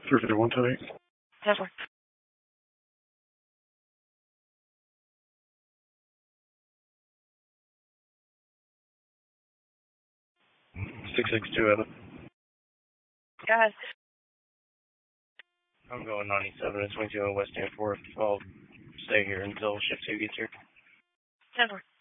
351 today. 10-4. 662 Evan. Go ahead. I'm going 97 and 22 on West 10-4. I'll stay here until shift 2 gets here. 10-4.